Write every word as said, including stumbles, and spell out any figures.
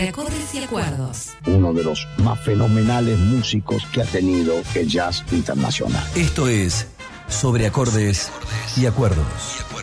Sobre acordes y acuerdos. Uno de los más fenomenales músicos que ha tenido el jazz internacional. Esto es Sobre acordes y acuerdos.